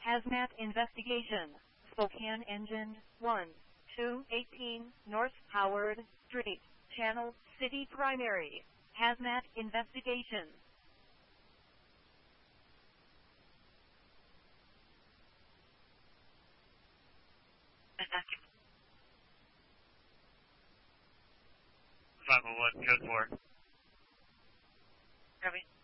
Hazmat investigation. Spokane Engine 1, 218 North Howard Street, Channel City Primary. Hazmat investigation. Five oh one code 4. Copy.